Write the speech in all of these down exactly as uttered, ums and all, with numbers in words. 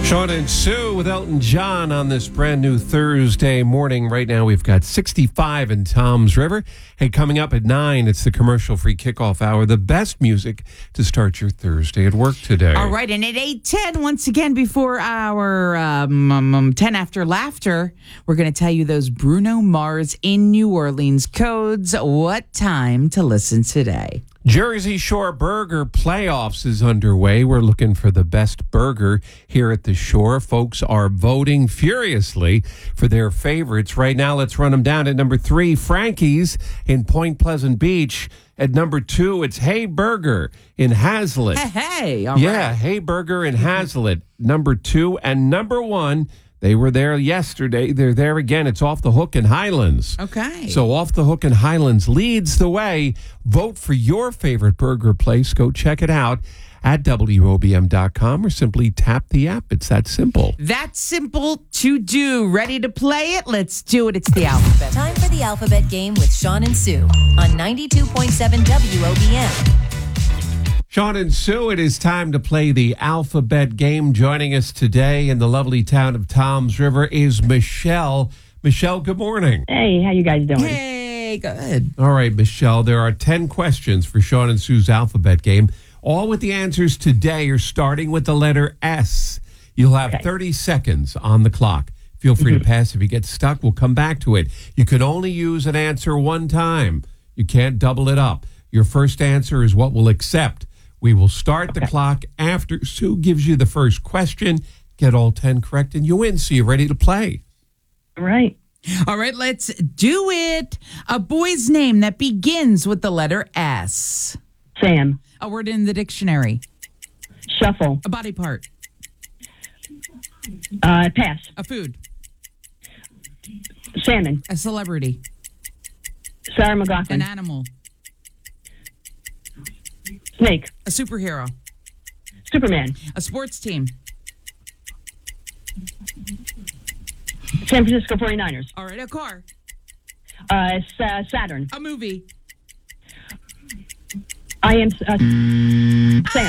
Sean and Sue with Elton John on this brand new Thursday morning. Right now we've got sixty-five in Toms River. Hey, coming up at nine, it's the commercial-free kickoff hour. The best music to start your Thursday at work today. All right, and at eight ten, once again, before our um, um, um, ten After Laughter, we're going to tell you those Bruno Mars in New Orleans codes. What time to listen today? Jersey Shore Burger Playoffs is underway. We're looking for the best burger here at the Shore. Folks are voting furiously for their favorites. Right now, let's run them down. At number three, Frankie's in Point Pleasant Beach. At number two, it's Hey Burger in Hazlitt. Hey, hey. All yeah, right. Hey Burger in Hazlitt. Number two and number one. They were there yesterday. They're there again. It's Off the Hook in Highlands. Okay. So Off the Hook in Highlands leads the way. Vote for your favorite burger place. Go check it out at W O B M dot com or simply tap the app. It's that simple. That's simple to do. Ready to play it? Let's do it. It's the alphabet. Time for the alphabet game with Sean and Sue on ninety-two point seven W O B M. Sean and Sue, it is time to play the alphabet game. Joining us today in the lovely town of Toms River is Michelle. Michelle, good morning. Hey, how you guys doing? Hey, good. All right, Michelle, there are ten questions for Sean and Sue's alphabet game. All with the answers today are starting with the letter S. You'll have Okay. thirty seconds on the clock. Feel free to pass. If you get stuck, we'll come back to it. You can only use an answer one time. You can't double it up. Your first answer is what we'll accept. We will start the clock after Sue gives you the first question. Get all ten correct and you win. So you're ready to play. All right. All right, let's do it. A boy's name that begins with the letter S. Sam. A word in the dictionary. Shuffle. A body part. Uh, pass. A food. Salmon. A celebrity. Sarah An McLaughlin. animal. Snake. A superhero. Superman. A sports team. San Francisco forty-niners. All right, a car. Uh, Sa- Saturn. A movie. I am uh, Sam.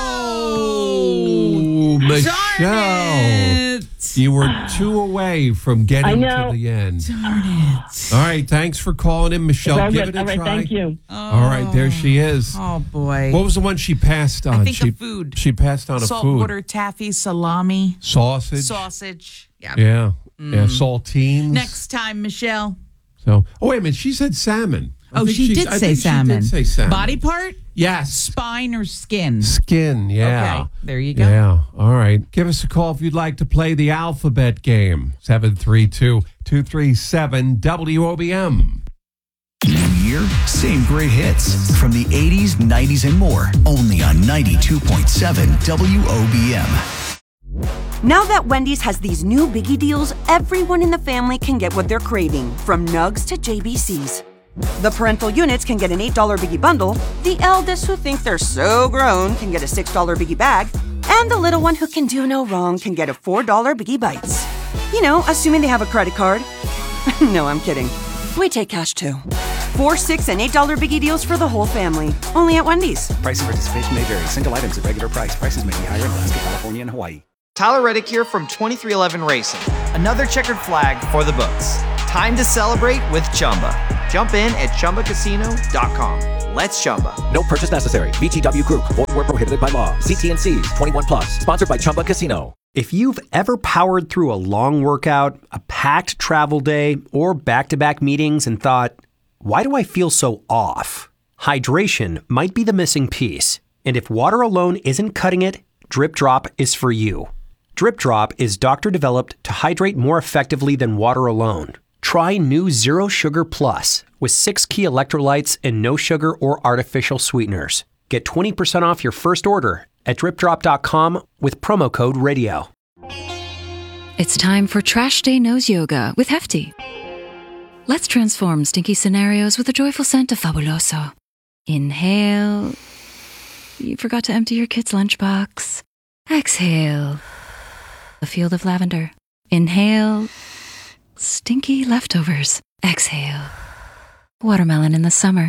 Oh, Michelle. darn it. You were two away from getting I know. to the end. Darn it. All right, thanks for calling in, Michelle. All Give good. it a All right, try. thank you. All right, there she is. Oh, boy. What was the one she passed on? I think she, a food. She passed on a food. Saltwater taffy, salami, Sausage. sausage. Yeah. Yeah. Yeah, saltines. Next time, Michelle. So, oh, wait a minute. She said salmon. I Oh, think she she's- did I say think salmon. She did say salmon. Body part? Yes. Spine or skin? Skin, yeah. Okay, there you go. Yeah, all right. Give us a call if you'd like to play the alphabet game. seven three two, two three seven, W O B M. New year, same great hits from the eighties, nineties, and more. Only on ninety-two point seven W O B M. Now that Wendy's has these new biggie deals, everyone in the family can get what they're craving, from nugs to J B Cs. The parental units can get an eight dollar biggie bundle, the eldest who think they're so grown can get a six dollar biggie bag, and the little one who can do no wrong can get a four dollar biggie bites. You know, assuming they have a credit card. No, I'm kidding. We take cash too. Four, six, and eight dollar biggie deals for the whole family. Only at Wendy's. Price and participation may vary. Single items at regular price. Prices may be higher in Alaska, California, and Hawaii. Tyler Reddick here from twenty-three eleven Racing. Another checkered flag for the books. Time to celebrate with Chumba. Jump in at Chumba Casino dot com. Let's Chumba. No purchase necessary. V G W Group. Void where prohibited by law. See T and C's. twenty-one plus. Sponsored by Chumba Casino. If you've ever powered through a long workout, a packed travel day, or back-to-back meetings and thought, why do I feel so off? Hydration might be the missing piece. And if water alone isn't cutting it, Drip Drop is for you. Drip Drop is doctor-developed to hydrate more effectively than water alone. Try new Zero Sugar Plus with six key electrolytes and no sugar or artificial sweeteners. Get twenty percent off your first order at drip drop dot com with promo code radio. It's time for Trash Day Nose Yoga with Hefty. Let's transform stinky scenarios with a joyful scent of Fabuloso. Inhale. You forgot to empty your kid's lunchbox. Exhale. A field of lavender. Inhale. Stinky leftovers. Exhale. Watermelon in the summer.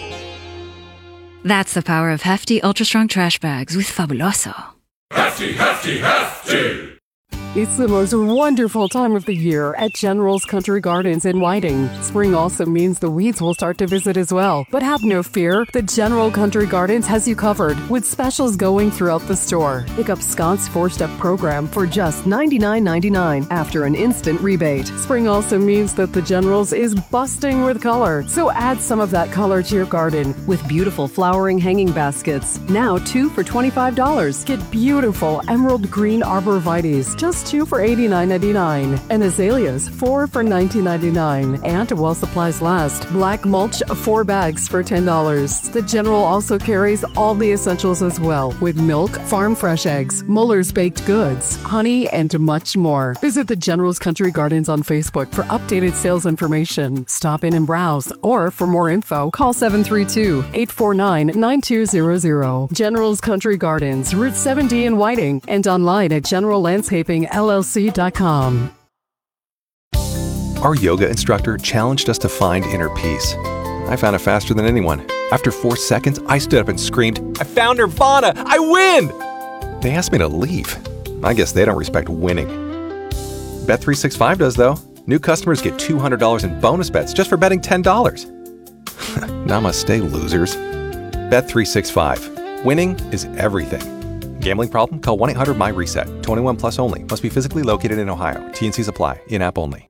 That's the power of Hefty Ultra Strong Trash Bags with Fabuloso. Hefty, hefty, hefty! It's the most wonderful time of the year at General's Country Gardens in Whiting. Spring also means the weeds will start to visit as well. But have no fear, the General Country Gardens has you covered with specials going throughout the store. Pick up Scott's four-step program for just ninety-nine ninety-nine after an instant rebate. Spring also means that the General's is busting with color, so add some of that color to your garden with beautiful flowering hanging baskets. Now two for twenty-five dollars. Get beautiful emerald green arborvitaes, just two for eighty-nine ninety-nine, and azaleas, four for nineteen ninety-nine. And while supplies last, black mulch, four bags for ten dollars. The General also carries all the essentials as well, with milk, farm fresh eggs, Muller's baked goods, honey, and much more. Visit the General's Country Gardens on Facebook for updated sales information. Stop in and browse, or for more info, call seven three two, eight four nine, nine two zero zero. General's Country Gardens, Route seventy in Whiting, and online at general landscaping L L C dot com. Our yoga instructor challenged us to find inner peace. I found it faster than anyone. After four seconds, I stood up and screamed, "I found Nirvana! I win!" They asked me to leave. I guess they don't respect winning. Bet three sixty-five does, though. New customers get two hundred dollars in bonus bets just for betting ten dollars. Namaste, losers. Bet three sixty-five. Winning is everything. Gambling problem? Call one eight hundred M Y RESET. twenty-one plus only. Must be physically located in Ohio. T and C's apply. In-app only.